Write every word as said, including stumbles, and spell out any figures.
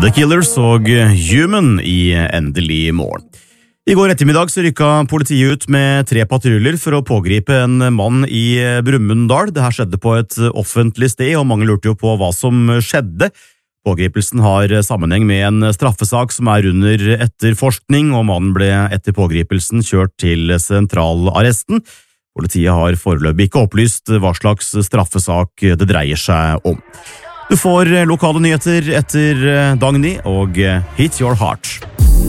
The Killers og Human i Endelig morgen. I går ettermiddag så rykka politiet ut med tre patruljer for å pågripe en mann i Brumunddal. Det her skjedde på et offentlig sted, og mange lurte jo på hva som skjedde. Pågripelsen har sammenheng med en straffesak som er under etterforskning, og mannen ble etter pågripelsen kjørt til sentralarresten. Politiet har foreløpig ikke opplyst hva slags straffesak det dreier seg om. Du får lokale nyheter etter Dagny og Hit Your Heart.